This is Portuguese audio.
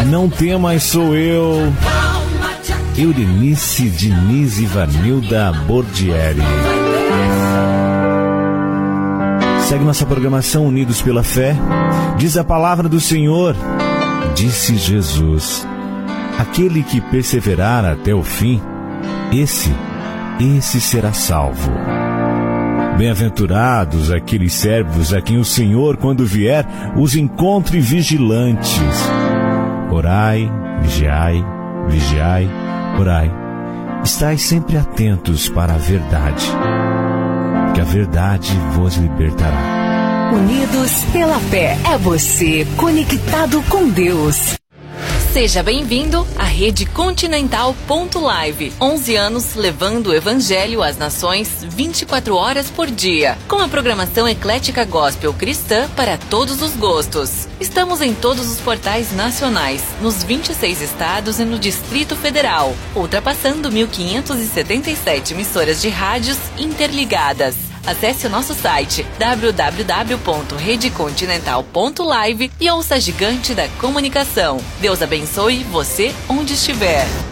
Não temas, sou eu. Eudenice Diniz e Vanilda Bordieri. Segue nossa programação Unidos pela Fé. Diz a palavra do Senhor. Disse Jesus: aquele que perseverar até o fim, esse será salvo. Bem-aventurados aqueles servos a quem o Senhor, quando vier, os encontre vigilantes. Orai, vigiai, vigiai, orai. Estais sempre atentos para a verdade, que a verdade vos libertará. Unidos pela Fé, é você conectado com Deus. Seja bem-vindo à Rede Continental Live. 11 anos levando o Evangelho às nações 24 horas por dia, com a programação eclética gospel cristã para todos os gostos. Estamos em todos os portais nacionais, nos 26 estados e no Distrito Federal, ultrapassando 1.577 emissoras de rádios interligadas. Acesse o nosso site www.redecontinental.live e ouça a gigante da comunicação. Deus abençoe você onde estiver.